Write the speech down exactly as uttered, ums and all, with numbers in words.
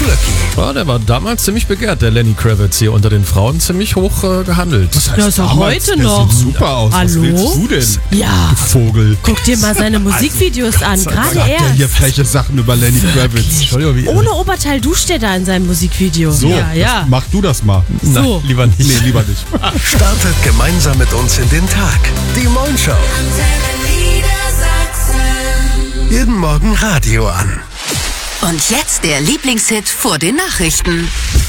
Flöcki. Ja, der war damals ziemlich begehrt, der Lenny Kravitz hier unter den Frauen ziemlich hoch äh, gehandelt. Das heißt, Ja, ist auch damals, heute der noch. sieht super aus. Hallo? Was willst du denn? Ja. Du Vogel. Guck dir mal seine Musikvideos an, gerade Sagt der hier er. freche Sachen über Lenny Kravitz. Entschuldigung, wie- Ohne Oberteil duscht er da in seinem Musikvideo. So, ja, ja. das- mach du das mal. Na, So. lieber nicht. Nee, lieber nicht. Startet gemeinsam mit uns in den Tag. Die Moin Show. Jeden Morgen Radio an. Und jetzt der Lieblingshit vor den Nachrichten.